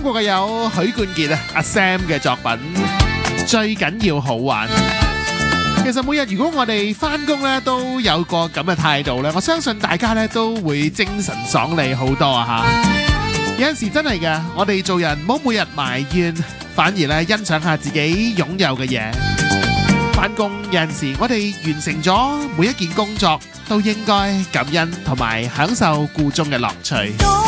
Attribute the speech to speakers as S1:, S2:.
S1: 過嘅有許冠傑阿 Sam 嘅作品，最緊要好玩。其實每日如果我哋返工咧都有個咁嘅態度咧，我相信大家咧都會精神爽利好多啊嚇！有陣時真係㗎，我哋做人唔好每日埋怨，反而咧欣賞下自己擁有嘅嘢。返工有陣時，我哋完成咗每一件工作，都應該感恩同埋享受箇中嘅樂趣。